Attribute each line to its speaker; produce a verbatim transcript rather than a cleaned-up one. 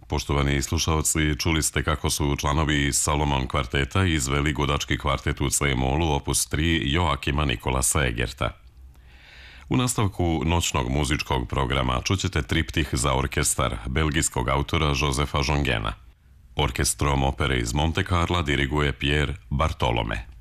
Speaker 1: Poštovani slušalci, čuli ste kako su članovi Salomon kvarteta izveli godački kvartet u C-molu opus tri Joakima Nikolasa Egerta. U nastavku noćnog muzičkog programa čućete triptih za orkestar belgijskog autora Josefa Jongena. Orkestrom opere iz Monte Carla diriguje Pierre Bartolome.